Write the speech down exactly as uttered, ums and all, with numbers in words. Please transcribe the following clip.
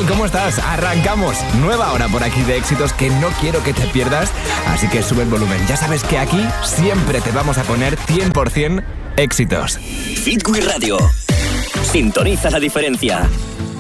tal? ¿Cómo estás? Arrancamos. Nueva hora por aquí de éxitos que no quiero que te pierdas, así que sube el volumen. Ya sabes que aquí siempre te vamos a poner cien por ciento éxitos. Hit Wii Radio. Sintoniza la diferencia.